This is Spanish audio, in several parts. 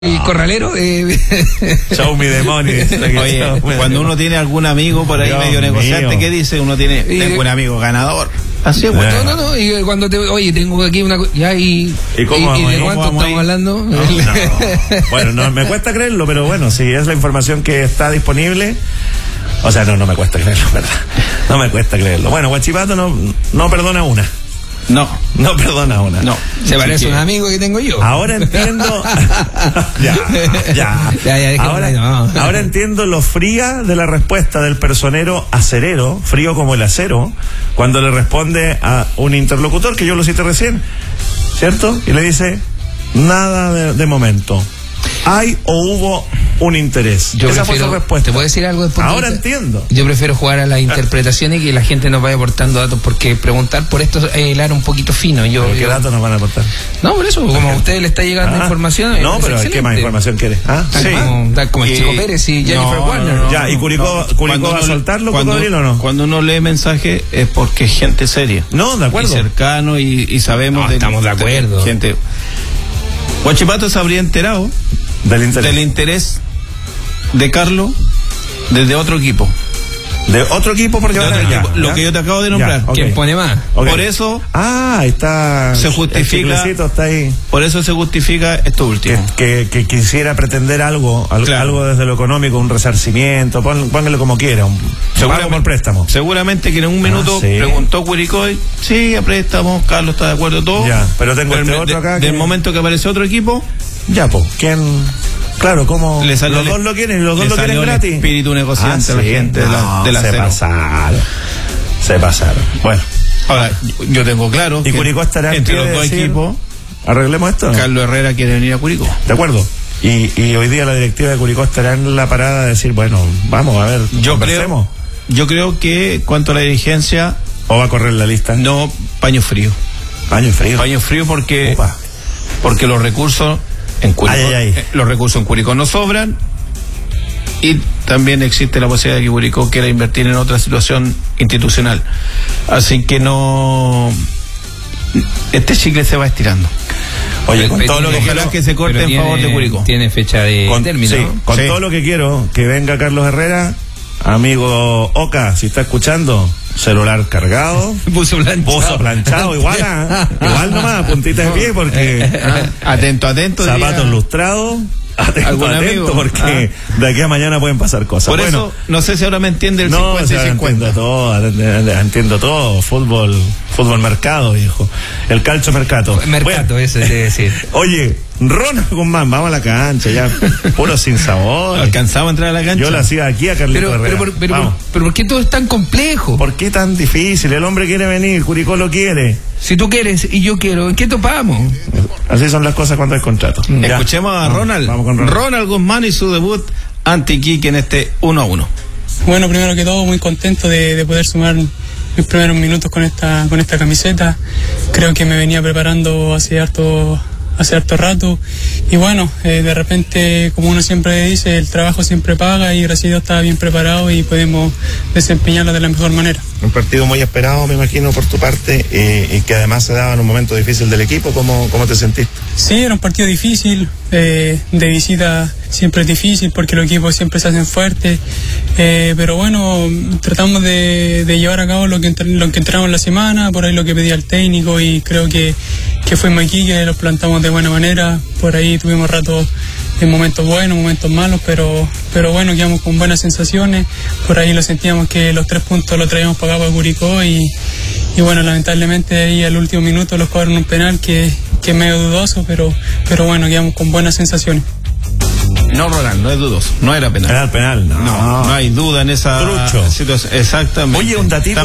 El corralero. Show me the money. Oye, cuando uno tiene algún amigo por ahí Dios medio negociante, mío. ¿qué dice? Uno tiene, tengo un amigo ganador. Así es, bueno. No. Y cuando oye, tengo aquí una. Ya, ¿Y cómo vamos de ahí? cuánto ¿Cómo vamos estamos ahí? hablando? No. Bueno, no me cuesta creerlo, pero bueno, si es la información que está disponible. O sea, no me cuesta creerlo, ¿verdad? No me cuesta creerlo. Bueno, Huachipato no perdona una. No perdona una. No. Se parece a un amigo que tengo yo. Ahora entiendo. Ya, ahora entiendo lo fría de la respuesta del personero acerero, frío como el acero, cuando le responde a un interlocutor, que yo lo cité recién, ¿cierto? Y le dice, nada de momento. ¿Hay o hubo un interés? Esa fue su respuesta. ¿Te puedo decir algo después? Ahora entiendo. Yo prefiero jugar a las interpretaciones y que la gente nos vaya aportando datos, porque preguntar por esto es hilar un poquito fino. ¿Qué datos nos van a aportar? No, por eso, como a ustedes le está llegando información. No, pero ¿qué más información quiere? Sí. Como el Chico Pérez y Jennifer Warner. Ya, ¿y Curicó va a soltarlo, Gabriel, o no? Cuando uno lee mensajes es porque es gente seria. No, de acuerdo. Y cercano y sabemos. No, estamos de acuerdo. Gente. Huachipato se habría enterado del interés de Carlos desde otro equipo. ¿De otro equipo? Porque van allá. Lo que yo te acabo de nombrar. Ya, okay. ¿Quién pone más? Okay. Por eso. Ahí está. Se justifica. El chiclecito está ahí. Por eso se justifica esto último. Que quisiera pretender algo desde lo económico, un resarcimiento, póngale como quiera, un pago por préstamo. Seguramente que en un minuto preguntó Curicó, sí, a préstamo, Carlos está de acuerdo todo. Ya, pero tengo otro acá. Del momento que aparece otro equipo. Ya, pues, ¿quién? Claro, como los dos lo quieren y los dos lo quieren gratis. Espíritu negociante, la gente de la se pasaron. Bueno, ahora yo tengo claro y Curicó estará entre los dos equipos. Arreglemos esto, ¿no? Carlos Herrera quiere venir a Curicó. De acuerdo. Y hoy día la directiva de Curicó estará en la parada de decir, bueno, vamos a ver, conversemos. Yo creo que cuanto a la dirigencia, o va a correr la lista. No, paño frío porque los recursos en Curicó, los recursos en Curicó no sobran, y también existe la posibilidad de que Curicó quiera invertir en otra situación institucional. Así que este chicle se va estirando. Oye, con todo lo que ojalá que se corte en favor de Curicó. Tiene fecha de término. Sí, con todo lo que quiero, que venga Carlos Herrera, amigo Oca, si está escuchando, celular cargado, buzo planchado, igual nomás, puntita de pie, porque atento, zapatos lustrados. Atento, porque de aquí a mañana pueden pasar cosas. Por eso, no sé si ahora me entiende el 50 y 50. Entiendo todo. Fútbol mercado, viejo. El calcio mercato. Mercato, ese debe decir. Oye, Ronald Guzmán, vamos a la cancha, ya, puro sin sabor. ¿Alcanzaba a entrar a la cancha? Yo la hacía aquí a Carlito Herrera. Pero ¿por qué todo es tan complejo? ¿Por qué tan difícil? El hombre quiere venir, Curicó lo quiere. Si tú quieres y yo quiero, ¿en qué topamos? Así son las cosas cuando hay contrato. Escuchemos a Ronald. Vamos con Ronald Guzmán y su debut ante Iquique en este 1-1. Bueno, primero que todo, muy contento de poder sumar mis primeros minutos con esta camiseta. Creo que me venía preparando hace harto rato, y bueno, de repente, como uno siempre dice, el trabajo siempre paga, y gracias a Dios estaba bien preparado y podemos desempeñarlo de la mejor manera. Un partido muy esperado, me imagino, por tu parte, y que además se daba en un momento difícil del equipo. ¿Cómo te sentiste? Sí, era un partido difícil, de visita siempre es difícil porque los equipos siempre se hacen fuertes, pero bueno, tratamos de llevar a cabo lo que entrenamos la semana, por ahí lo que pedía el técnico, y creo que fuimos aquí, que los plantamos de buena manera. Por ahí tuvimos ratos en momentos buenos, momentos malos, pero bueno, quedamos con buenas sensaciones. Por ahí lo sentíamos que los 3 puntos los traíamos para acá, para Curicó, y bueno, lamentablemente ahí al último minuto los cobraron un penal que es medio dudoso, pero bueno, quedamos con buenas sensaciones. No, Ronald, no es dudoso, no era penal. Era penal, no hay duda en esa situación. Exactamente. Oye, un datito.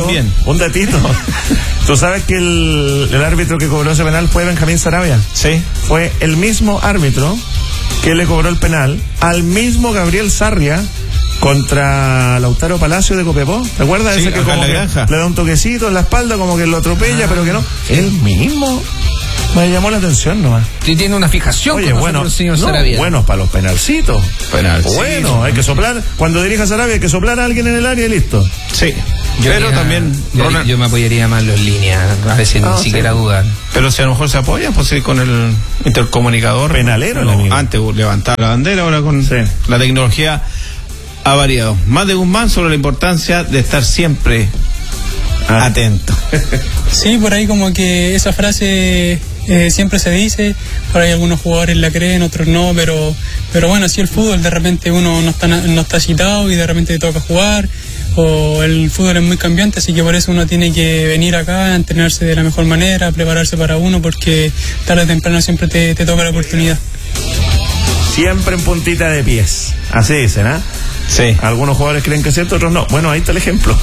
¿Tú sabes que el árbitro que cobró ese penal fue Benjamín Saravia? Sí. Fue el mismo árbitro que le cobró el penal al mismo Gabriel Sarria contra Lautaro Palacio de Copiapó. ¿Te acuerdas? Sí, ese que como que le da un toquecito en la espalda, como que lo atropella, pero que no. El mismo. Me llamó la atención nomás. Sí, tiene una fijación. Oye, bueno, señor Sarabia. Buenos para los penalcitos. Bueno, hay que soplar. Cuando dirija Sarabia hay que soplar a alguien en el área y listo. Sí. Pero también yo me apoyaría más en los líneas, a veces ni siquiera dudan. Pero si a lo mejor se apoya, pues sí, con el intercomunicador penalero, antes levantaba la bandera, ahora con la tecnología ha variado. Más de Guzmán sobre la importancia de estar siempre atento. Sí, por ahí como que esa frase siempre se dice, por ahí algunos jugadores la creen, otros no, pero bueno, así el fútbol, de repente uno no está citado y de repente toca jugar, o el fútbol es muy cambiante, así que por eso uno tiene que venir acá, entrenarse de la mejor manera, prepararse para uno, porque tarde o temprano siempre te toca la oportunidad. Siempre en puntita de pies, así dicen, ¿ah? Sí. Algunos jugadores creen que es cierto, otros no. Bueno, ahí está el ejemplo.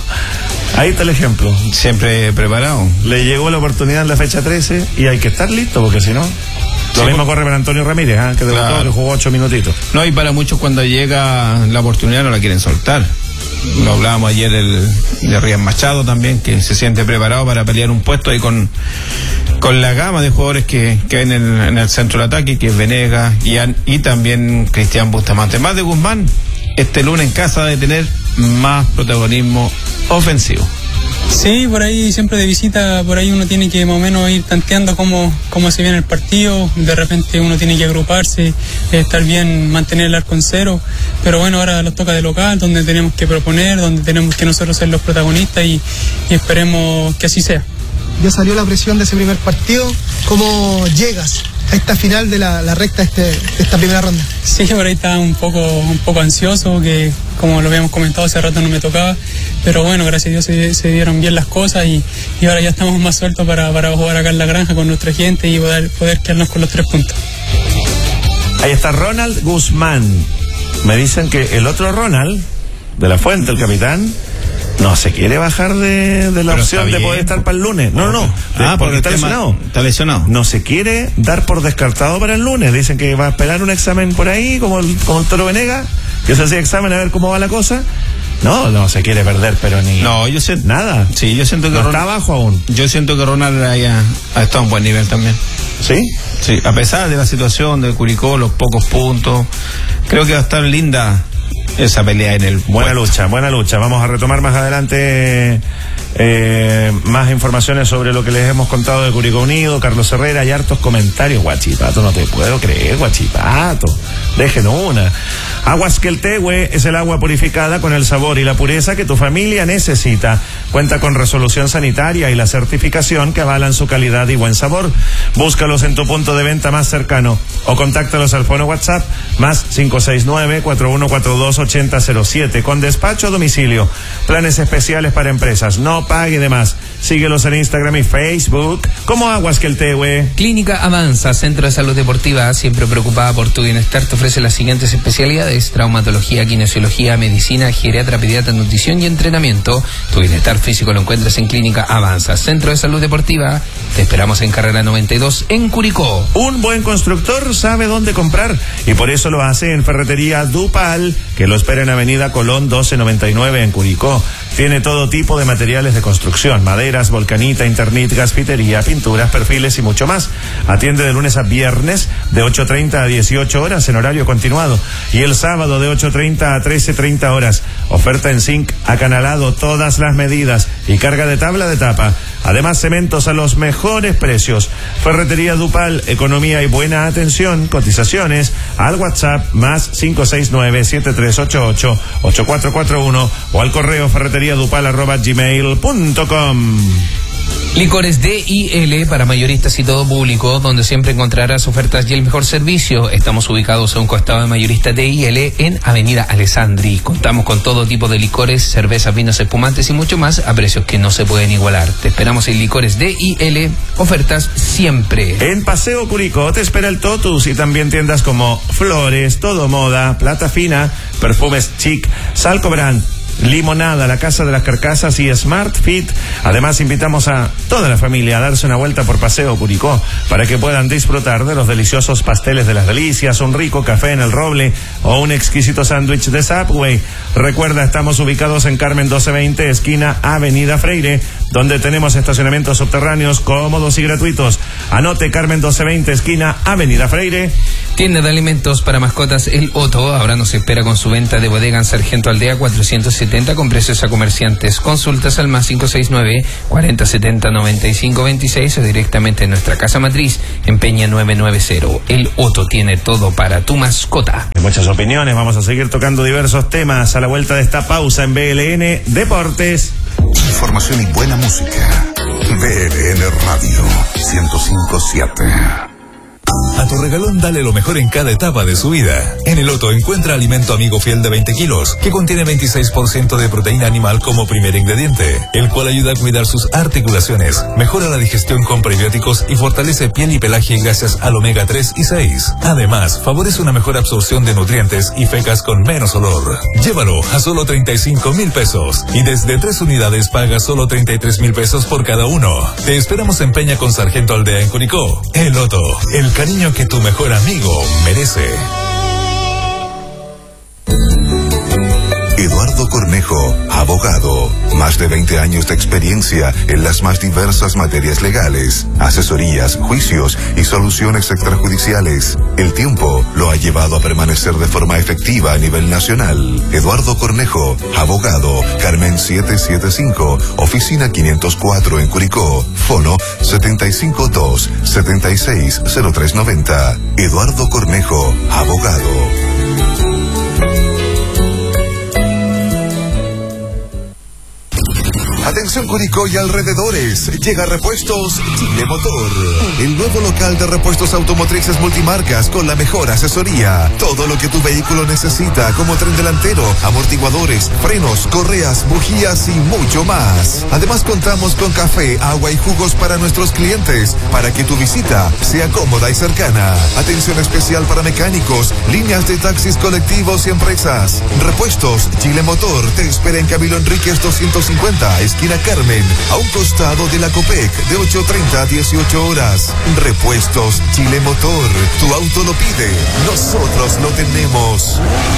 Siempre preparado. Le llegó la oportunidad en la fecha 13 y hay que estar listo, porque si no... Lo mismo corre para Antonio Ramírez, que debutó, que jugó 8 minutitos. No, y para muchos cuando llega la oportunidad no la quieren soltar. Lo hablábamos ayer de Ryan Machado también, que se siente preparado para pelear un puesto ahí con la gama de jugadores que ven en el centro del ataque, que es Venegas y también Cristian Bustamante. Más de Guzmán, este lunes en casa de tener más protagonismo ofensivo. Sí, por ahí siempre de visita, por ahí uno tiene que más o menos ir tanteando cómo se viene el partido, de repente uno tiene que agruparse, estar bien, mantener el arco en cero, pero bueno, ahora nos toca de local, donde tenemos que proponer, donde tenemos que nosotros ser los protagonistas y esperemos que así sea. Ya salió la presión de ese primer partido, ¿cómo llegas a esta final de la recta de esta primera ronda? Sí, por ahí estaba un poco ansioso, que como lo habíamos comentado hace rato no me tocaba, pero bueno, gracias a Dios se dieron bien las cosas y ahora ya estamos más sueltos para jugar acá en la granja con nuestra gente y poder quedarnos con los 3 puntos. Ahí está Ronald Guzmán. Me dicen que el otro Ronald, de la Fuente, el capitán, no se quiere bajar de la opción de poder estar para el lunes. No. Porque está lesionado. Está lesionado. No se quiere dar por descartado para el lunes. Dicen que va a esperar un examen por ahí, como el Toro Venegas, que se hacía examen a ver cómo va la cosa. No se quiere perder, pero ni... No, yo sé... Nada. Sí, yo siento que Ronald está abajo aún. Yo siento que Ronald ha estado a un buen nivel también. ¿Sí? Sí, a pesar de la situación de Curicó, los pocos puntos, creo que va a estar linda esa pelea en el... Buena lucha. Vamos a retomar más adelante más informaciones sobre lo que les hemos contado de Curicó Unido. Carlos Herrera, hay hartos comentarios. Guachipato, no te puedo creer, Guachipato. Dejen una. Aguas Queltehue es el agua purificada con el sabor y la pureza que tu familia necesita. Cuenta con resolución sanitaria y la certificación que avalan su calidad y buen sabor. Búscalos en tu punto de venta más cercano o contáctalos al fono WhatsApp más 569-4142-8007 con despacho a domicilio. Planes especiales para empresas. No pague de más. Síguelos en Instagram y Facebook como Aguas Queltehue. Clínica Avanza, Centro de Salud Deportiva, siempre preocupada por tu bienestar, te ofrece las siguientes especialidades: traumatología, kinesiología, medicina, geriatra, pediatra, nutrición y entrenamiento. Tu bienestar físico lo encuentras en Clínica Avanza, Centro de Salud Deportiva. Te esperamos en Carrera 92 en Curicó. Un buen constructor sabe dónde comprar y por eso lo hace en Ferretería Dupal, que lo espera en Avenida Colón 1299 en Curicó. Tiene todo tipo de materiales de construcción: maderas, volcanita, Internit, gasfitería, pinturas, perfiles y mucho más. Atiende de lunes a viernes de 8:30 a 18 horas en horario continuado y el sábado de 8:30 a 13:30 horas. Oferta en zinc acanalado, todas las medidas y carga de tabla de tapa. Además, cementos a los mejores precios. Ferretería Dupal, economía y buena atención. Cotizaciones al WhatsApp más 569-7388-8441 o al correo ferreteriadupal@gmail.com. Licores D&L para mayoristas y todo público, donde siempre encontrarás ofertas y el mejor servicio. Estamos ubicados a un costado de mayorista D&L en Avenida Alessandri. Contamos con todo tipo de licores, cervezas, vinos, espumantes y mucho más a precios que no se pueden igualar. Te esperamos en Licores D&L, ofertas siempre. En Paseo Curicó te espera el Totus y también tiendas como Flores, Todo Moda, Plata Fina, Perfumes Chic, Salco Brand, Limonada, La Casa de las Carcasas y Smart Fit. Además, invitamos a toda la familia a darse una vuelta por Paseo Curicó para que puedan disfrutar de los deliciosos pasteles de las delicias, un rico café en el Roble o un exquisito sándwich de Subway. Recuerda, estamos ubicados en Carmen 1220, esquina Avenida Freire, donde tenemos estacionamientos subterráneos cómodos y gratuitos. Anote, Carmen 1220, esquina Avenida Freire. Tienda de alimentos para mascotas El Otto ahora nos espera con su venta de bodega en Sargento Aldea 470 con precios a comerciantes. Consultas al más 569-4070-9526 o directamente en nuestra casa matriz en Peña 990. El Otto tiene todo para tu mascota. Hay muchas opiniones, vamos a seguir tocando diversos temas a la vuelta de esta pausa en BLN Deportes. Información y buena música. BLN Radio 105.7. A tu regalón dale lo mejor en cada etapa de su vida. En El Otto encuentra alimento amigo fiel de 20 kilos, que contiene 26% de proteína animal como primer ingrediente, el cual ayuda a cuidar sus articulaciones, mejora la digestión con prebióticos y fortalece piel y pelaje gracias al omega 3 y 6. Además, favorece una mejor absorción de nutrientes y fecas con menos olor. Llévalo a solo 35,000 pesos y desde 3 unidades paga solo 33,000 pesos por cada uno. Te esperamos en Peña con Sargento Aldea en Curicó. El Otto, el cariño que tu mejor amigo merece. Eduardo Cornejo, abogado. Más de 20 años de experiencia en las más diversas materias legales, asesorías, juicios y soluciones extrajudiciales. El tiempo lo ha llevado a permanecer de forma efectiva a nivel nacional. Eduardo Cornejo, abogado, Carmen 775, oficina 504 en Curicó. Fono 752-760390. Eduardo Cornejo, abogado. Atención Curicó y alrededores, llega Repuestos Chile Motor, el nuevo local de repuestos automotrices multimarcas con la mejor asesoría. Todo lo que tu vehículo necesita, como tren delantero, amortiguadores, frenos, correas, bujías y mucho más. Además contamos con café, agua y jugos para nuestros clientes, para que tu visita sea cómoda y cercana. Atención especial para mecánicos, líneas de taxis colectivos y empresas. Repuestos Chile Motor te espera en Camilo Enríquez 250, esquina Carmen, a un costado de la Copec, de 8:30 a 18 horas. Repuestos Chile Motor, tu auto lo pide, nosotros lo tenemos.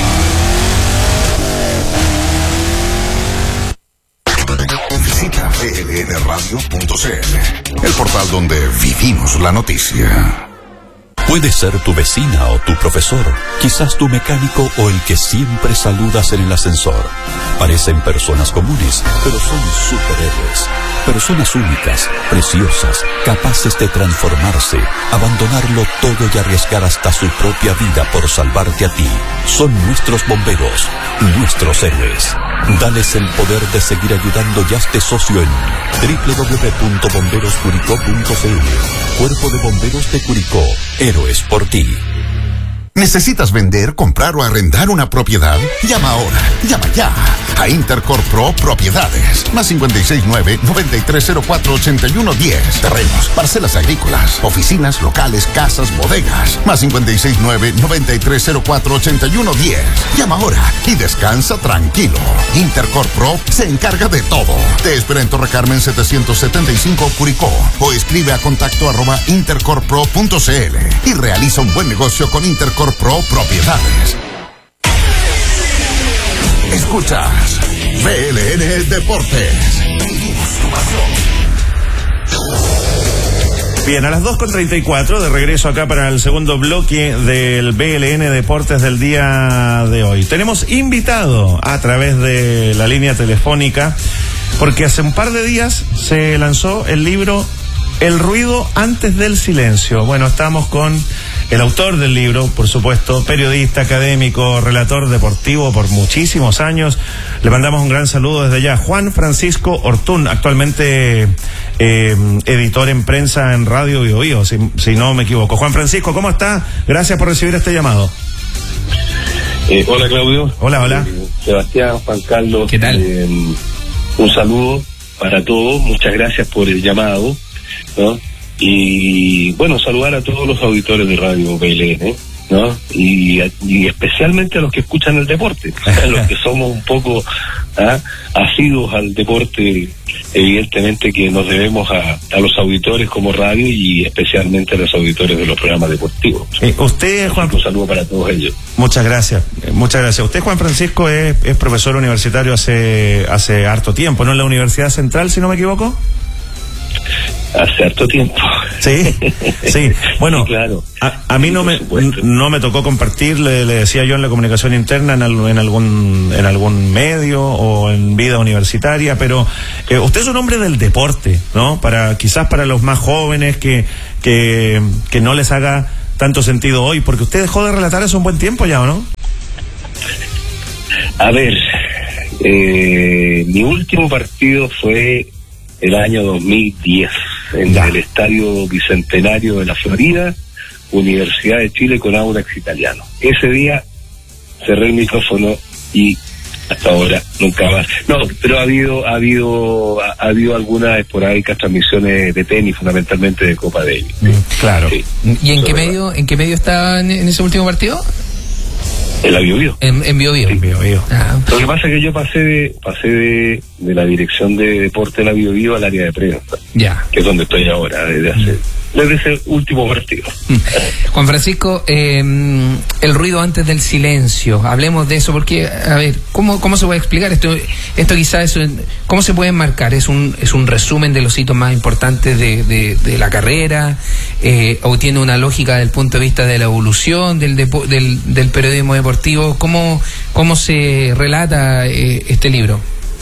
Visita blnradio.cl, el portal donde vivimos la noticia. Puede ser tu vecina o tu profesor, quizás tu mecánico o el que siempre saludas en el ascensor. Parecen personas comunes, pero son superhéroes. Personas únicas, preciosas, capaces de transformarse, abandonarlo todo y arriesgar hasta su propia vida por salvarte a ti. Son nuestros bomberos, nuestros héroes. Dales el poder de seguir ayudando y hazte socio en www.bomberoscuricó.cl. Cuerpo de Bomberos de Curicó. Héroes por ti. ¿Necesitas vender, comprar o arrendar una propiedad? Llama ahora, llama ya a Intercorp Pro Propiedades. Más 569-9304-8110. Terrenos, parcelas agrícolas, oficinas, locales, casas, bodegas. Más 569-9304-8110. Llama ahora y descansa tranquilo. Intercorp Pro se encarga de todo. Te espera en Torre Carmen 775 Curicó o escribe a contacto@intercorppro.cl y realiza un buen negocio con Intercorp Pro Propiedades. Escuchas BLN Deportes. Bien, a las 2:34 de regreso acá para el segundo bloque del BLN Deportes del día de hoy. Tenemos invitado a través de la línea telefónica porque hace un par de días se lanzó el libro El ruido antes del silencio. Bueno, estamos con el autor del libro, por supuesto, periodista, académico, relator deportivo por muchísimos años. Le mandamos un gran saludo desde allá. Juan Francisco Ortún, actualmente editor en prensa en Radio Bio Bio, si no me equivoco. Juan Francisco, ¿cómo está? Gracias por recibir este llamado. Hola, Claudio. Hola. Sebastián, Juan Carlos. ¿Qué tal? Un saludo para todos. Muchas gracias por el llamado, ¿no? Y bueno, saludar a todos los auditores de Radio BLN, ¿no? Y especialmente a los que escuchan el deporte, a los que somos un poco asiduos al deporte. Evidentemente que nos debemos a los auditores como radio y especialmente a los auditores de los programas deportivos. Usted, Juan, un saludo para todos ellos. Muchas gracias. Usted, Juan Francisco, es profesor universitario hace harto tiempo, ¿no? En la Universidad Central, si no me equivoco. hace harto tiempo. Sí, sí. Bueno, sí, claro. A mí no me tocó compartir, le decía yo, en la comunicación interna en algún medio o en vida universitaria, pero usted es un hombre del deporte, ¿no? Quizás para los más jóvenes que no les haga tanto sentido hoy, porque usted dejó de relatar hace un buen tiempo ya, ¿o no? A ver, mi último partido fue el año 2010 en el Estadio Bicentenario de la Florida, Universidad de Chile con Audax Italiano. Ese día cerré el micrófono y hasta ahora nunca más. No, pero ha habido algunas esporádicas transmisiones de tenis, fundamentalmente de Copa Davis. Claro. Sí. ¿Y en qué medio estaba en ese último partido? En la Biobío. En Biobío. Sí. Lo que pasa es que yo pasé de la dirección de deporte de la Biobío al área de prensa. Ya. Que es donde estoy ahora, desde ese último partido. Juan Francisco, el ruido antes del silencio, hablemos de eso, porque, a ver, ¿cómo se puede explicar esto? Esto quizás ¿cómo se puede enmarcar? ¿Es un resumen de los hitos más importantes de la carrera? ¿O tiene una lógica desde el punto de vista de la evolución del periodismo deportivo? ¿Cómo se relata este libro?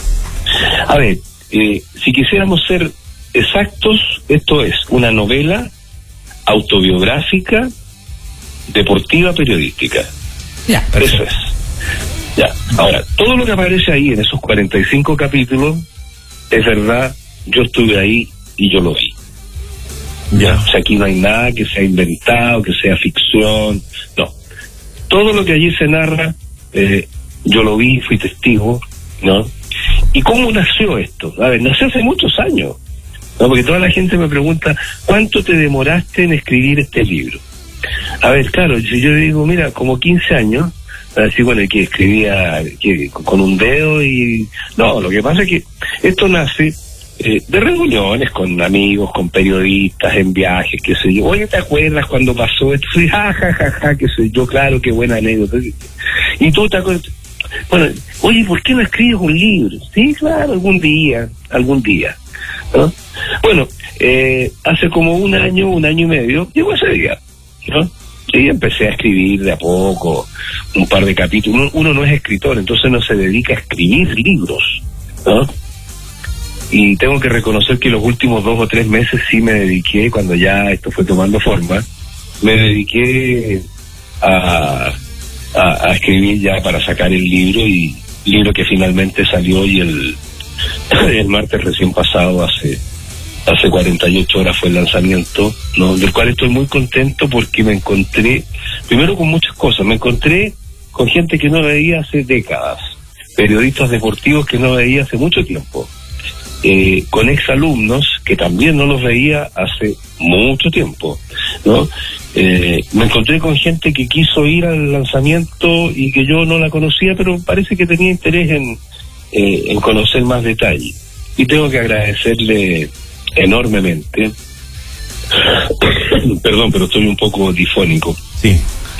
A ver, si quisiéramos ser exactos, esto es una novela autobiográfica, deportiva, periodística. Ya, eso es. Ya. Ahora, todo lo que aparece ahí en esos 45 capítulos, es verdad, yo estuve ahí y yo lo vi. Ya. O sea, aquí no hay nada que sea inventado, que sea ficción, no. Todo lo que allí se narra, yo lo vi, fui testigo, ¿no? ¿Y cómo nació esto? A ver, nació hace muchos años. No, porque toda la gente me pregunta, ¿cuánto te demoraste en escribir este libro? A ver, claro, si yo digo, mira, como 15 años, así, bueno, que escribía con un dedo y... No, lo que pasa es que esto nace de reuniones con amigos, con periodistas, en viajes, qué sé yo. Oye, ¿te acuerdas cuando pasó esto? Sí, ja, qué sé yo, claro, qué buena anécdota. Y tú te acuerdas... Bueno, oye, ¿por qué no escribes un libro? Sí, claro, algún día, ¿no? Bueno, hace como un año y medio, llegó ese día, ¿no? Y empecé a escribir de a poco, un par de capítulos. Uno no es escritor, entonces no se dedica a escribir libros, ¿no? Y tengo que reconocer que los últimos 2 o 3 meses sí me dediqué, cuando ya esto fue tomando forma, me dediqué a escribir ya para sacar el libro que finalmente salió, y el martes recién pasado, hace 48 horas fue el lanzamiento, ¿no? Del cual estoy muy contento, porque me encontré primero con muchas cosas. Me encontré con gente que no veía hace décadas, periodistas deportivos que no veía hace mucho tiempo, con exalumnos que también no los veía hace mucho tiempo, ¿no? Me encontré con gente que quiso ir al lanzamiento y que yo no la conocía, pero parece que tenía interés en conocer más detalle. Y tengo que agradecerle enormemente. Perdón, pero estoy un poco difónico. Sí.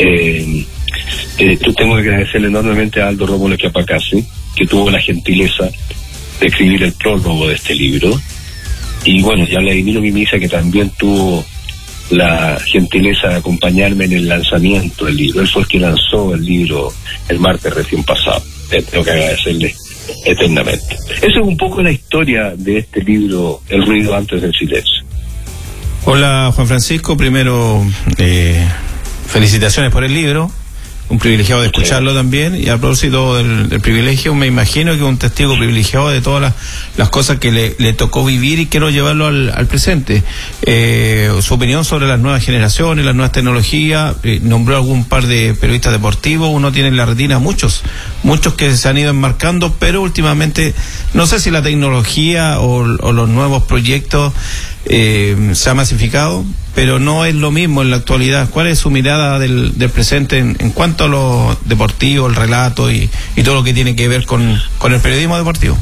Tengo que agradecerle enormemente a Aldo Rómulo Chiapacase, que tuvo la gentileza de escribir el prólogo de este libro. Y bueno, ya Vladimiro Mimisa, que también tuvo la gentileza de acompañarme en el lanzamiento del libro. Él fue el que lanzó el libro el martes recién pasado. Tengo que agradecerle eternamente. Esa es un poco la historia de este libro, El ruido antes del silencio. Hola, Juan Francisco. Primero, felicitaciones por el libro. Un privilegiado de escucharlo también, y a propósito del privilegio, me imagino que es un testigo privilegiado de todas las cosas que le tocó vivir, y quiero llevarlo al presente. Su opinión sobre las nuevas generaciones, las nuevas tecnologías. Nombró algún par de periodistas deportivos. Uno tiene en la retina muchos que se han ido enmarcando, pero últimamente no sé si la tecnología o los nuevos proyectos se ha masificado, pero no es lo mismo en la actualidad. ¿Cuál es su mirada del presente en cuanto a lo deportivo, el relato y todo lo que tiene que ver con el periodismo deportivo?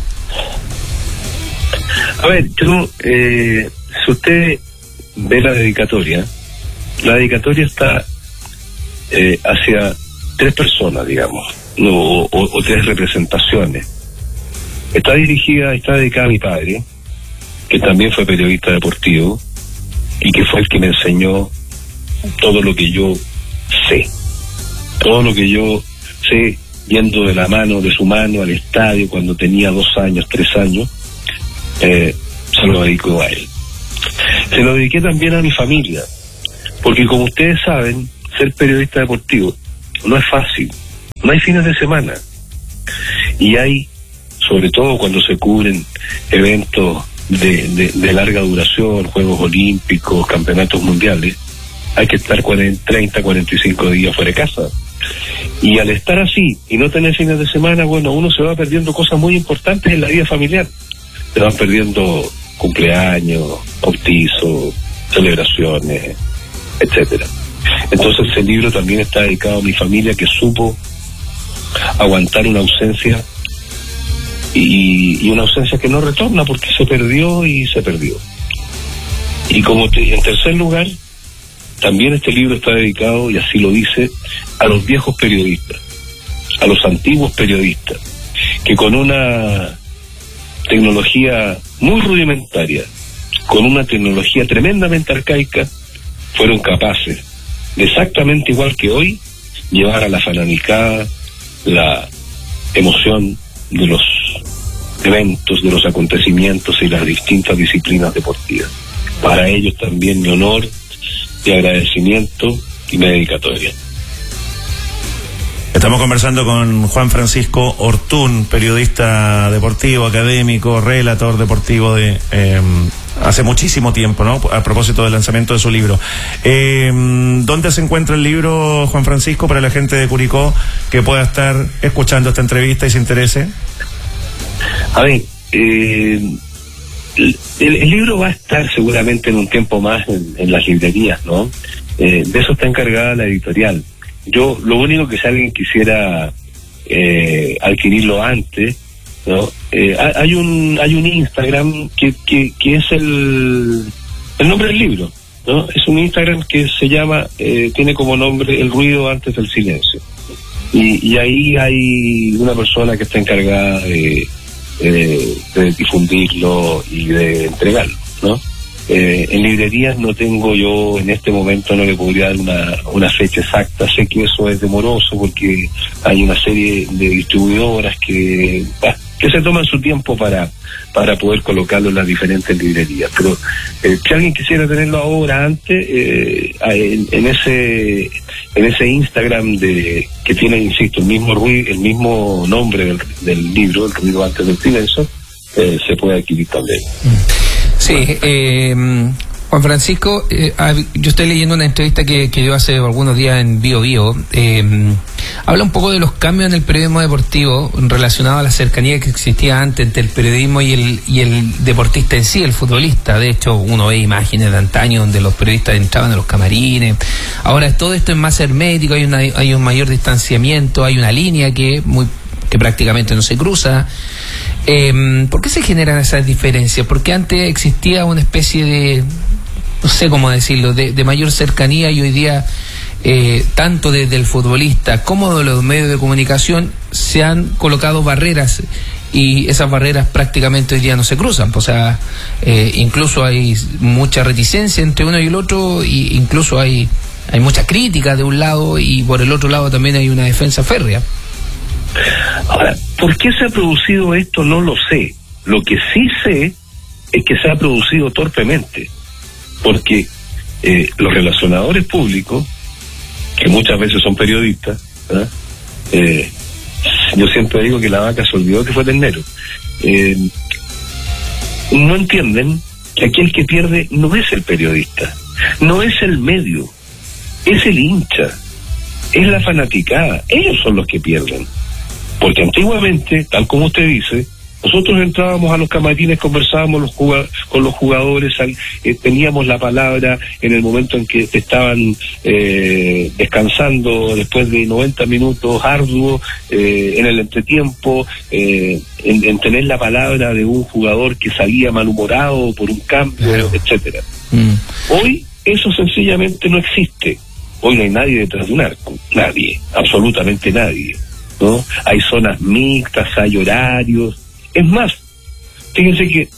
A ver, si usted ve la dedicatoria está hacia 3 personas, digamos, o 3 representaciones. Está dedicada a mi padre, que también fue periodista deportivo y que fue el que me enseñó todo lo que yo sé. Todo lo que yo sé, yendo de la mano, de su mano al estadio cuando tenía 2 años, 3 años, se lo dedico a él. Se lo dediqué también a mi familia, porque como ustedes saben, ser periodista deportivo no es fácil, no hay fines de semana, y hay, sobre todo cuando se cubren eventos de larga duración, Juegos Olímpicos, Campeonatos Mundiales, hay que estar 30, 45 días fuera de casa. Y al estar así y no tener fines de semana, bueno, uno se va perdiendo cosas muy importantes en la vida familiar. Se van perdiendo cumpleaños, bautizos, celebraciones, etcétera. Entonces ese libro también está dedicado a mi familia, que supo aguantar una ausencia y una ausencia que no retorna porque se perdió y se perdió. Y en tercer lugar, también este libro está dedicado, y así lo dice, a los viejos periodistas, a los antiguos periodistas, que con una tecnología muy rudimentaria, con una tecnología tremendamente arcaica, fueron capaces de, exactamente igual que hoy, llevar a la fanaticada la emoción de los eventos, de los acontecimientos y las distintas disciplinas deportivas. Para ellos también mi honor y agradecimiento y mi dedicatoria. Estamos conversando con Juan Francisco Ortún, periodista deportivo, académico, relator deportivo de hace muchísimo tiempo, ¿no? A propósito del lanzamiento de su libro. ¿Dónde se encuentra el libro, Juan Francisco, para la gente de Curicó que pueda estar escuchando esta entrevista y se interese? A ver, el libro va a estar seguramente en un tiempo más en las librerías, ¿no? De eso está encargada la editorial. Yo, lo único que si alguien quisiera adquirirlo antes, ¿no? Hay un Instagram que es el nombre del libro, ¿no? Es un Instagram que se llama, tiene como nombre El ruido antes del silencio. Y ahí hay una persona que está encargada de difundirlo y de entregarlo, ¿no? En librerías no tengo yo, en este momento no le podría dar una fecha exacta. Sé que eso es demoroso porque hay una serie de distribuidoras que se toman su tiempo para poder colocarlo en las diferentes librerías. Pero si alguien quisiera tenerlo ahora, antes, en ese Instagram que tiene, insisto, el mismo nombre del libro, El ruido antes del silencio, se puede adquirir también. Sí, Juan Francisco, yo estoy leyendo una entrevista que dio hace algunos días en Bio. Habla un poco de los cambios en el periodismo deportivo relacionado a la cercanía que existía antes entre el periodismo y el deportista en sí, el futbolista. De hecho, uno ve imágenes de antaño donde los periodistas entraban a los camarines. Ahora todo esto es más hermético, hay un mayor distanciamiento, hay una línea que prácticamente no se cruza. ¿Por qué se generan esas diferencias? Porque antes existía una especie de, no sé cómo decirlo, de mayor cercanía, y hoy día tanto desde el futbolista como de los medios de comunicación se han colocado barreras, y esas barreras prácticamente hoy día no se cruzan. O sea, incluso hay mucha reticencia entre uno y el otro, y incluso hay mucha crítica de un lado, y por el otro lado también hay una defensa férrea. Ahora, ¿por qué se ha producido esto? No lo sé. Lo que sí sé es que se ha producido torpemente, porque los relacionadores públicos, que muchas veces son periodistas, ¿verdad? Yo siempre digo que la vaca se olvidó que fue ternero. No entienden que aquí el que pierde no es el periodista, no es el medio, es el hincha, es la fanaticada. Ellos son los que pierden. Porque antiguamente, tal como usted dice, nosotros entrábamos a los camarines, conversábamos con los jugadores, teníamos la palabra en el momento en que estaban descansando después de 90 minutos arduos, en el entretiempo, en tener la palabra de un jugador que salía malhumorado por un cambio, etcétera. Hoy eso sencillamente no existe. Hoy no hay nadie detrás de un arco, nadie, absolutamente nadie, ¿no? Hay zonas mixtas, hay horarios. Es más, fíjense que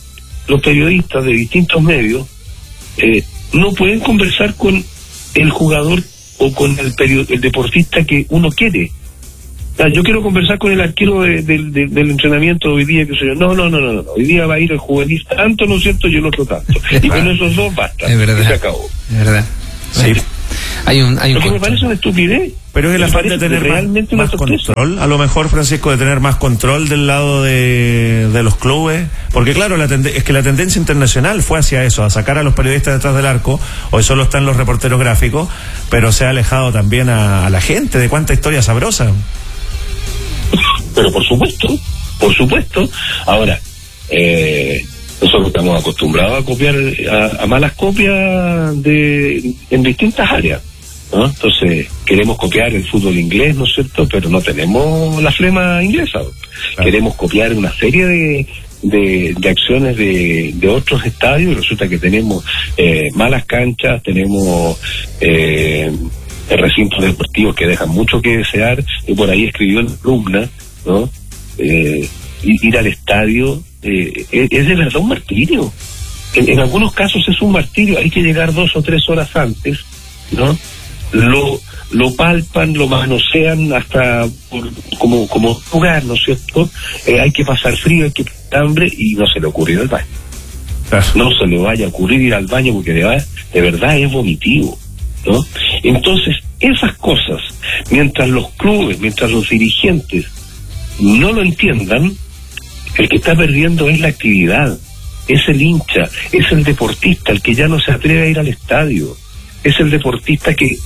los periodistas de distintos medios no pueden conversar con el jugador o con el deportista que uno quiere. O sea, yo quiero conversar con el arquero del entrenamiento de hoy día, que no, hoy día va a ir el juvenil tanto, ¿no es cierto?, y el otro tanto. Y con esos dos basta, es verdad, y se acabó. Es verdad. Sí. Hay un Lo que me parece una estupidez. Pero es el afán de tener más control, a lo mejor, Francisco, de tener más control del lado de los clubes, porque claro, es que la tendencia internacional fue hacia eso, a sacar a los periodistas detrás del arco. Hoy solo están los reporteros gráficos, pero se ha alejado también a la gente de cuánta historia sabrosa. Pero por supuesto. Ahora, nosotros estamos acostumbrados a copiar, a malas copias en distintas áreas, ¿no? Entonces, queremos copiar el fútbol inglés, ¿no es cierto?, pero no tenemos la flema inglesa. Claro. Queremos copiar una serie de acciones de otros estadios, y resulta que tenemos malas canchas, tenemos recintos deportivos que dejan mucho que desear, y por ahí escribió en la columna, ¿no? Ir al estadio es de verdad un martirio. En algunos casos es un martirio, hay que llegar 2 o 3 horas antes, ¿no? Lo palpan, lo manosean hasta como jugar, ¿no es cierto? Hay que pasar frío, hay que pasar hambre, y no se le ocurre ir al baño. Claro. No se le vaya a ocurrir ir al baño, porque de verdad es vomitivo, ¿no? Entonces, esas cosas, mientras los clubes, mientras los dirigentes no lo entiendan, el que está perdiendo es la actividad, es el hincha, es el deportista, el que ya no se atreve a ir al estadio, es el deportista que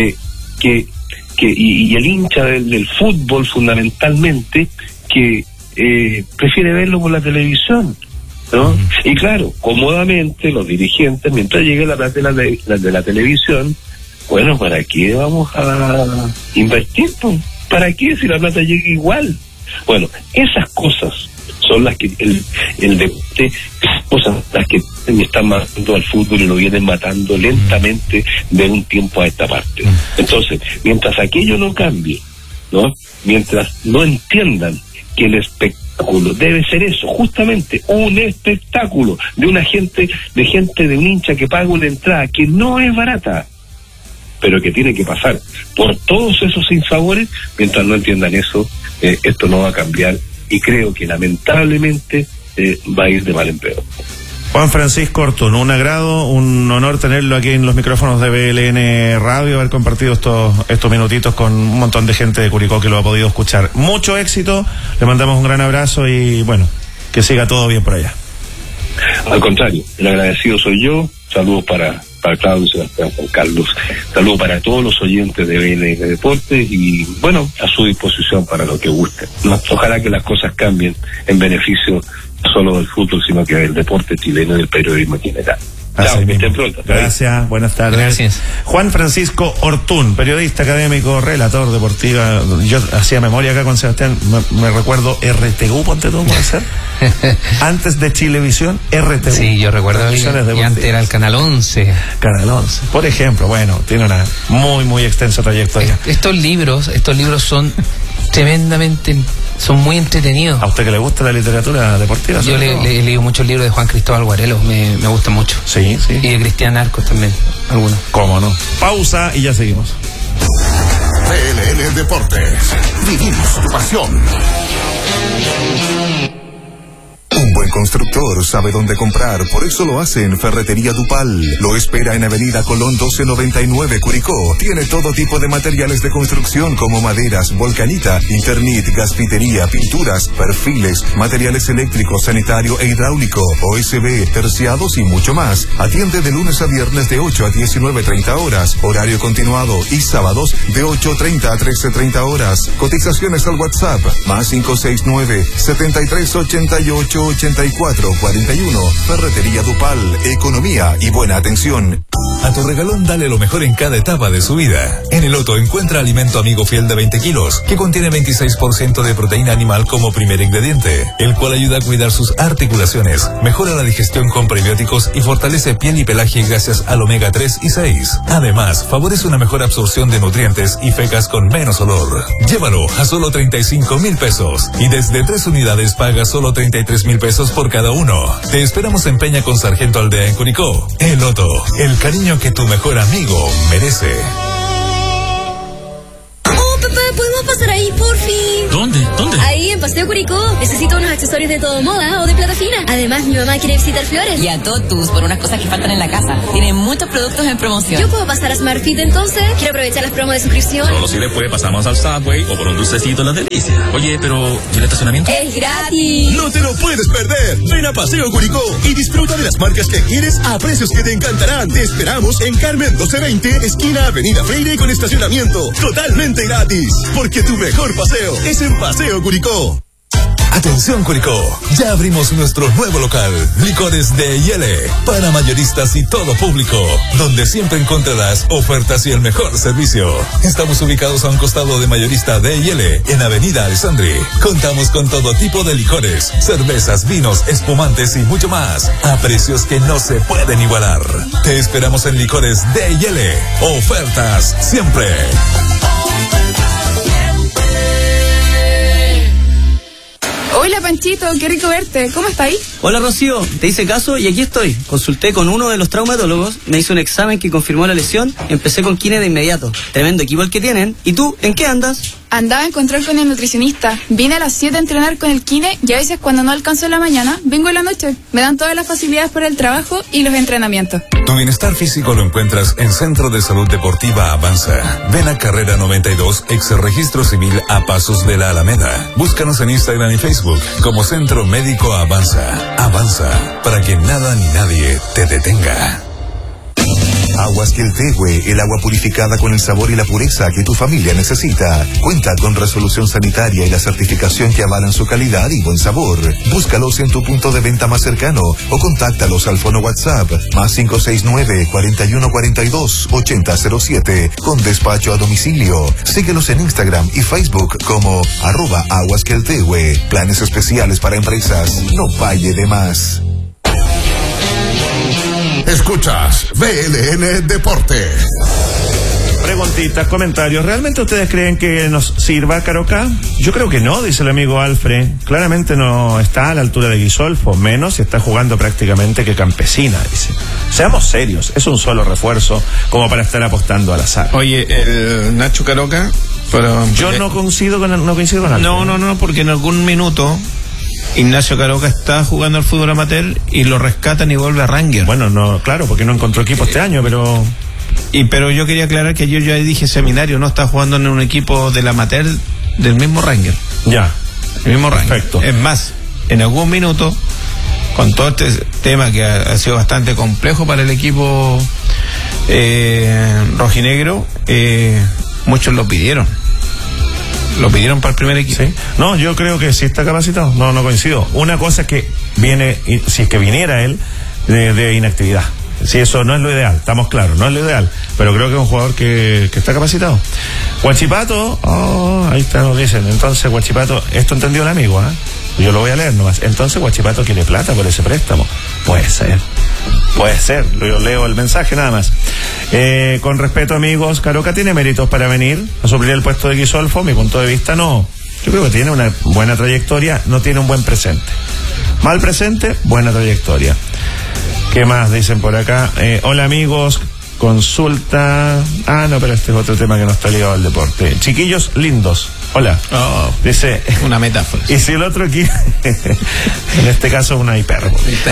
el hincha del fútbol fundamentalmente, que prefiere verlo por la televisión, ¿no? Y claro, cómodamente los dirigentes, mientras llegue la plata de la televisión, bueno, ¿para qué vamos a invertir? ¿Para qué si la plata llega igual? Bueno, esas cosas son las que el deporte, cosas las que están matando al fútbol y lo vienen matando lentamente de un tiempo a esta parte. Entonces, mientras aquello no cambie, ¿no? Mientras no entiendan que el espectáculo debe ser eso, justamente un espectáculo de gente, de un hincha que paga una entrada que no es barata, pero que tiene que pasar por todos esos sinsabores, mientras no entiendan eso, esto no va a cambiar, y creo que lamentablemente va a ir de mal en peor. Juan Francisco Ortún, un agrado, un honor tenerlo aquí en los micrófonos de BLN Radio, haber compartido estos minutitos con un montón de gente de Curicó que lo ha podido escuchar. Mucho éxito, le mandamos un gran abrazo y bueno, que siga todo bien por allá. Al contrario, el agradecido soy yo. Saludos para Claudio, Sebastián, Juan Carlos. Saludos para todos los oyentes de BLN Deportes, y bueno, a su disposición para lo que guste, ¿no? Ojalá que las cosas cambien en beneficio no solo del fútbol, sino que del deporte chileno y del periodismo en general. Chao, que estén pronto. Gracias, buenas tardes. Gracias. Juan Francisco Ortún, periodista académico, relator deportiva. Yo hacía memoria acá con Sebastián, me recuerdo RTU, ponte tú, ¿puede ser? Antes de Chilevisión, RTU. Sí, yo recuerdo, y antes era el Canal 11. Canal 11, por ejemplo. Bueno, tiene una muy extensa trayectoria. Estos libros son tremendamente, son muy entretenidos. ¿A usted que le gusta la literatura deportiva? Yo le he leído muchos libros de Juan Cristóbal Guarelo, me gusta mucho. Sí. Y de Cristian Arcos también, algunos. ¿Cómo no? Pausa y ya seguimos. BLN Deportes, vivimos tu pasión. Un buen constructor sabe dónde comprar, por eso lo hace en Ferretería Dupal. Lo espera en Avenida Colón 1299, Curicó. Tiene todo tipo de materiales de construcción como maderas, volcanita, Internet, gasfitería, pinturas, perfiles, materiales eléctricos, sanitario e hidráulico, OSB, terciados y mucho más. Atiende de lunes a viernes de 8 a 19:30 horas, horario continuado, y sábados de 8:30 a 13:30 horas. Cotizaciones al WhatsApp, más 569-7388-8441. Ferretería Dupal, economía y buena atención. A tu regalón dale lo mejor en cada etapa de su vida. En el Otto encuentra alimento amigo fiel de 20 kilos, que contiene 26% de proteína animal como primer ingrediente, el cual ayuda a cuidar sus articulaciones, mejora la digestión con prebióticos y fortalece piel y pelaje gracias al omega 3 y 6. Además, favorece una mejor absorción de nutrientes y fecas con menos olor. Llévalo a solo 35,000 pesos y desde 3 unidades paga solo 33,000 pesos por cada uno. Te esperamos en Peña con Sargento Aldea en Curicó. El Otto, el cariño que tu mejor amigo merece. ¿Podemos pasar ahí, por fin? ¿Dónde? Ahí, en Paseo Curicó. Necesito unos accesorios de todo moda o de plata fina. Además, mi mamá quiere visitar Flores. Y a Totus por unas cosas que faltan en la casa. Tienen muchos productos en promoción. ¿Yo puedo pasar a SmartFit entonces? Quiero aprovechar las promos de suscripción. Solo si después pasamos al Subway o por un dulcecito Las Delicias. Oye, pero ¿y el estacionamiento? ¡Es gratis! ¡No te lo puedes perder! Ven a Paseo Curicó y disfruta de las marcas que quieres a precios que te encantarán. Te esperamos en Carmen 1220, esquina Avenida Freire, con estacionamiento totalmente gratis. Porque tu mejor paseo es en Paseo Curicó. Atención Curicó, ya abrimos nuestro nuevo local, Licores D&L, para mayoristas y todo público, donde siempre encontrarás ofertas y el mejor servicio. Estamos ubicados a un costado de Mayorista D&L, en Avenida Alessandri. Contamos con todo tipo de licores, cervezas, vinos, espumantes y mucho más, a precios que no se pueden igualar. Te esperamos en Licores D&L, ofertas siempre. Hola Panchito, qué rico verte. ¿Cómo está ahí? Hola Rocío, te hice caso y aquí estoy. Consulté con uno de los traumatólogos, me hizo un examen que confirmó la lesión, empecé con kine de inmediato. Tremendo equipo el que tienen. ¿Y tú, en qué andas? Andaba en control con el nutricionista. Vine a las 7 a entrenar con el kine y a veces cuando no alcanzo en la mañana, vengo en la noche. Me dan todas las facilidades para el trabajo y los entrenamientos. Tu bienestar físico lo encuentras en Centro de Salud Deportiva Avanza. Ven a Carrera 92, ex Registro Civil a pasos de la Alameda. Búscanos en Instagram y Facebook como Centro Médico Avanza. Avanza, para que nada ni nadie te detenga. Aguas Queltehue, el agua purificada con el sabor y la pureza que tu familia necesita. Cuenta con resolución sanitaria y la certificación que avalan su calidad y buen sabor. Búscalos en tu punto de venta más cercano o contáctalos al fono WhatsApp más 569-4142-8007 con despacho a domicilio. Síguelos en Instagram y Facebook como @Aguas Queltehue. Planes especiales para empresas. No falle de más. Escuchas BLN Deportes. Preguntitas, comentarios. ¿Realmente ustedes creen que nos sirva Caroca? Yo creo que no, dice el amigo Alfred. Claramente no está a la altura de Guisolfo, menos si está jugando prácticamente que Campesina, dice. Seamos serios, es un solo refuerzo como para estar apostando al azar. Oye, el Nacho Caroca, pero yo no coincido con Alfred. No, porque en algún minuto Ignacio Caroca está jugando al fútbol amateur y lo rescatan y vuelve a Ranger. Bueno, no, claro, porque no encontró equipo este año, pero yo quería aclarar que yo ya dije Seminario, no está jugando en un equipo del amateur del mismo Ranger. Ya. El mismo Ranger. Perfecto. Es más, en algún minuto, con todo este tema que ha sido bastante complejo para el equipo rojinegro, muchos lo pidieron. ¿Lo pidieron para el primer equipo? Sí. No, yo creo que sí está capacitado. No coincido. Una cosa es que viene, si es que viniera él, de inactividad. Si eso no es lo ideal, estamos claros, no es lo ideal. Pero creo que es un jugador que está capacitado. Huachipato, ahí está, nos dicen. Entonces, Huachipato, esto entendió el amigo, yo lo voy a leer nomás. Entonces, Huachipato quiere plata por ese préstamo. Puede ser, yo leo el mensaje nada más. Con respeto, amigos, Caroca tiene méritos para venir a suplir el puesto de Guisolfo. Mi punto de vista, no. Yo creo que tiene una buena trayectoria, no tiene un buen presente. Mal presente, buena trayectoria. ¿Qué más dicen por acá? Hola amigos, consulta. No, pero este es otro tema que no está ligado al deporte. Chiquillos lindos. Hola. Dice. Una metáfora. Y si el otro equipo. En este caso, una hipérbole.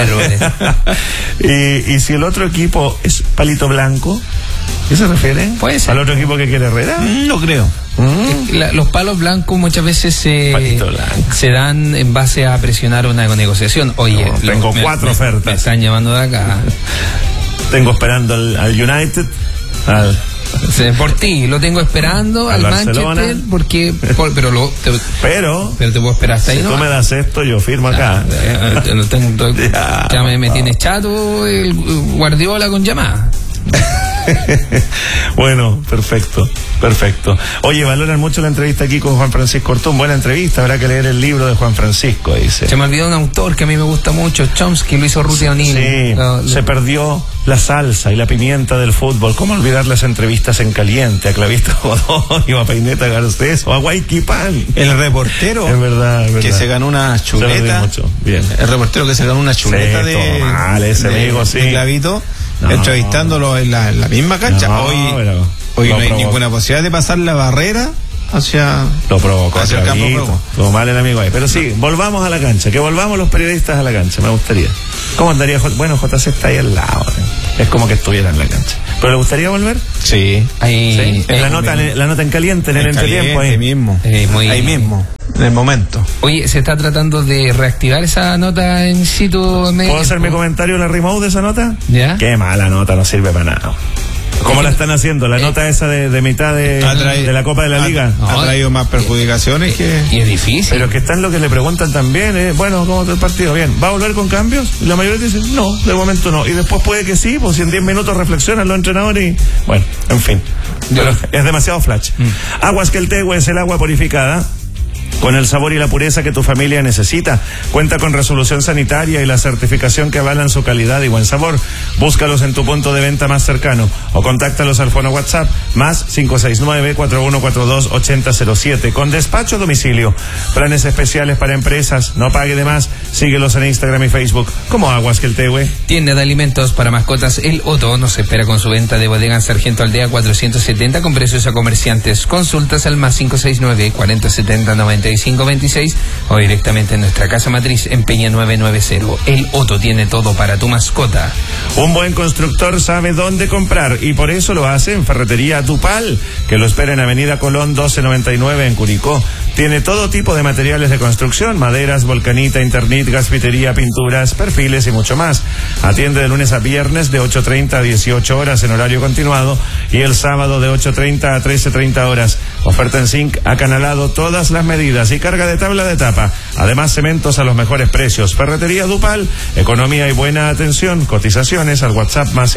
y si el otro equipo es palito blanco, ¿qué se refiere? Puede ser. ¿Al otro equipo que quiere Herrera? No creo. Los palos blancos muchas veces se dan en base a presionar una negociación. Oye, tengo 4 ofertas. Me están llamando de acá. Tengo esperando al United, por ti, lo tengo esperando al Manchester, porque pero te puedo esperar hasta ahí. Si tú me das esto, yo firmo acá. Ya me tienes chato el Guardiola con llamada. Bueno, perfecto. Oye, valoran mucho la entrevista aquí con Juan Francisco Ortún. Buena entrevista, habrá que leer el libro de Juan Francisco, dice. Se me olvidó un autor que a mí me gusta mucho, Chomsky, lo hizo Ruti O'Neill. Sí, se perdió la salsa y la pimienta del fútbol. ¿Cómo olvidar las entrevistas en caliente a Clavista Godoy o a Peineta Garcés o a Guayqui Pan? El reportero es verdad. Que se ganó una chuleta. Bien. El reportero que se ganó una chuleta de Clavito. Entrevistándolo en la misma cancha. Hoy no hay ninguna posibilidad de pasar la barrera lo provocó hacia el campo de juego. Todo mal el amigo ahí. Pero sí, volvamos a la cancha, que volvamos los periodistas a la cancha, me gustaría. ¿Cómo andaría? Bueno, JC está ahí al lado, es como que estuviera en la cancha. ¿Pero le gustaría volver? Sí. Ahí, en la nota en caliente, en el entretiempo ahí mismo. Ahí mismo, en el momento. Oye, se está tratando de reactivar esa nota en situ. ¿Puedo hacer mi comentario, la remote de esa nota? ¿Ya? Qué mala nota, no sirve para nada. ¿Cómo la están haciendo? La nota esa de mitad de la Copa de la Liga. Ha traído más perjudicaciones que... Y es difícil. Pero que están lo que le preguntan también, bueno, ¿cómo está el partido? Bien, ¿va a volver con cambios? Y la mayoría dicen, no, de momento no. Y después puede que sí, pues si en 10 minutos reflexionan los entrenadores y... Bueno, en fin. Pero es demasiado flash. Aguas que el Tehue es el agua purificada con el sabor y la pureza que tu familia necesita. Cuenta con resolución sanitaria y la certificación que avalan su calidad y buen sabor. Búscalos en tu punto de venta más cercano o contáctalos al fono WhatsApp más 569-4142-8007 con despacho a domicilio. Planes especiales para empresas, no pague de más. Síguelos en Instagram y Facebook como Aguas que el Tehue. Tienda de alimentos para mascotas El Otto nos espera con su venta de bodega en Sargento Aldea 470 con precios a comerciantes. Consultas al más 569-4070-9526 o directamente en nuestra casa matriz en Peña 990. El Otto tiene todo para tu mascota. Un buen constructor sabe dónde comprar y por eso lo hace en Ferretería Dupal, que lo espera en Avenida Colón 1299 en Curicó. Tiene todo tipo de materiales de construcción, maderas, volcanita, Internit, gasfitería, pinturas, perfiles y mucho más. Atiende de lunes a viernes de 8:30 a 18 horas en horario continuado y el sábado de 8:30 a 13:30 horas. Oferta en zinc acanalado, todas las medidas y carga de tabla de tapa. Además, cementos a los mejores precios. Ferretería Dupal, economía y buena atención. Cotizaciones al WhatsApp más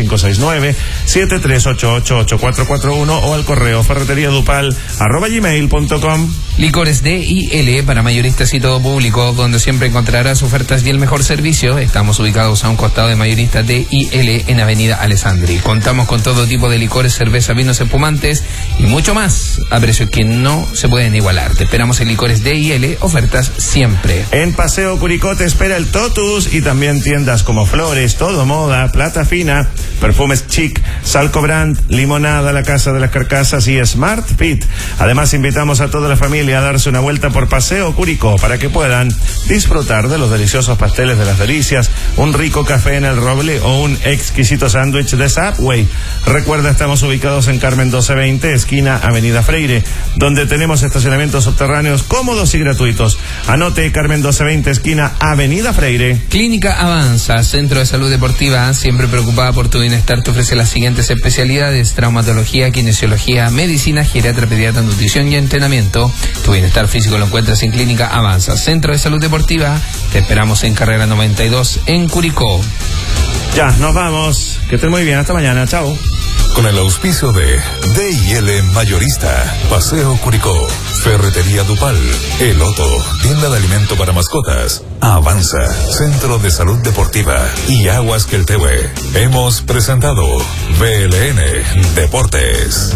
569-7388-8441 o al correo ferreteriadupal@gmail.com. Licores DIL para mayoristas y todo público, donde siempre encontrarás ofertas y el mejor servicio. Estamos ubicados a un costado de mayoristas DIL en Avenida Alessandri. Contamos con todo tipo de licores, cerveza, vinos espumantes y mucho más a precios que no se pueden igualar. Te esperamos en Licores DIL, ofertas siempre. En Paseo Curicó te espera el Totus y también tiendas como Flores, Todo Moda, Plata Fina, Perfumes Chic, Salco Brand, Limonada, La Casa de las Carcasas y Smart Fit. Además, invitamos a toda la familia a darse una vuelta por Paseo Curicó para que puedan disfrutar de los deliciosos pasteles de las delicias, un rico café en el Roble o un exquisito sándwich de Subway. Recuerda, estamos ubicados en Carmen 1220, esquina Avenida Freire, donde tenemos estacionamientos subterráneos cómodos y gratuitos. Anote, Carmen 1220, esquina Avenida Freire. Clínica Avanza, Centro de Salud Deportiva, siempre preocupada por tu bienestar, te ofrece las siguientes especialidades: traumatología, kinesiología, medicina, geriatra, pediatra, nutrición y entrenamiento. Tu bienestar físico lo encuentras en Clínica Avanza, Centro de Salud Deportiva. Te esperamos en Carrera 92 en Curicó. Ya, nos vamos. Que estén muy bien. Hasta mañana. Chao. Con el auspicio de DIL Mayorista, Paseo Curicó, Ferretería Dupal, El Otto, tienda de alimento para mascotas, Avanza, Centro de Salud Deportiva y Aguas que el Tehue. Hemos presentado VLN Deportes.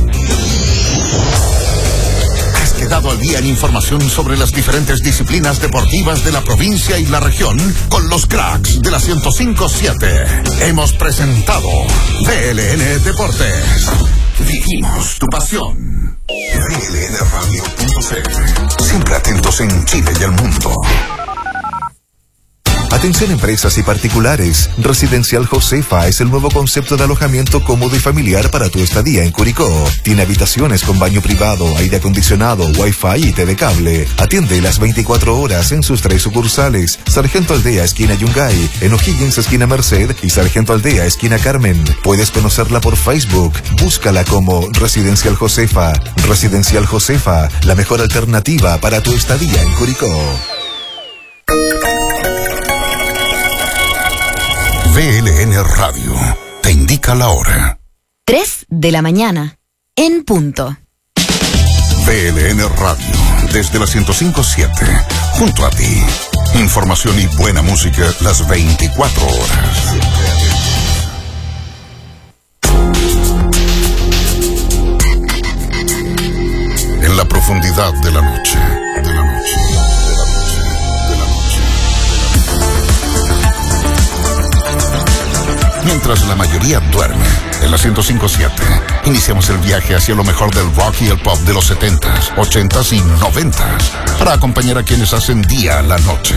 Has quedado al día en información sobre las diferentes disciplinas deportivas de la provincia y la región con los cracks de la 105.7. Hemos presentado VLN Deportes. Vivimos tu pasión. VLNradio.cl. Siempre atentos en Chile y el mundo. Atención empresas y particulares. Residencial Josefa es el nuevo concepto de alojamiento cómodo y familiar para tu estadía en Curicó. Tiene habitaciones con baño privado, aire acondicionado, wifi y TV cable. Atiende las 24 horas en sus 3 sucursales: Sargento Aldea, esquina Yungay, en O'Higgins, esquina Merced, y Sargento Aldea, esquina Carmen. Puedes conocerla por Facebook. Búscala como Residencial Josefa. Residencial Josefa, la mejor alternativa para tu estadía en Curicó. VLN Radio te indica la hora. 3 de la mañana, en punto. VLN Radio, desde la 105.7, junto a ti. Información y buena música las 24 horas. En la profundidad de la noche. Mientras la mayoría duerme, en la 105.7, iniciamos el viaje hacia lo mejor del rock y el pop de los 70s, 80s y 90s, para acompañar a quienes hacen día a la noche.